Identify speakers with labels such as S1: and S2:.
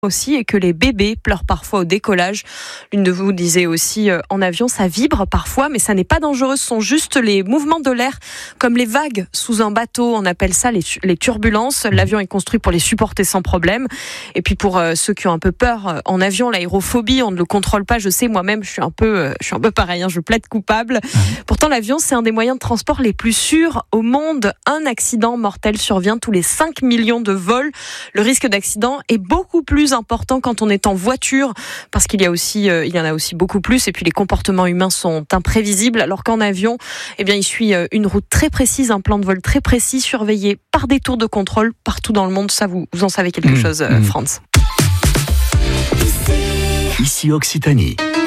S1: aussi et que les bébés pleurent parfois au décollage. L'une de vous disait aussi en avion, ça vibre parfois, mais ça n'est pas dangereux. Ce sont juste les mouvements de l'air, comme les vagues sous un bateau. On appelle ça les turbulences. L'avion est construit pour les supporter sans problème. Et puis pour ceux qui ont un peu peur en avion, l'aérophobie, on ne le contrôle pas. Je sais, moi-même, je suis un peu pareil. Je plaide coupable. Pourtant, l'avion, c'est un des moyens de transport les plus sûrs au monde. Un accident mortel survient tous les 5 millions de vols. Le risque d'accident est beaucoup plus important quand on est en voiture, parce qu'il y en a aussi beaucoup plus, et puis les comportements humains sont imprévisibles, alors qu'en avion, il suit une route très précise, un plan de vol très précis, surveillé par des tours de contrôle partout dans le monde. Ça, vous en savez quelque chose, Franz.
S2: Ici Occitanie.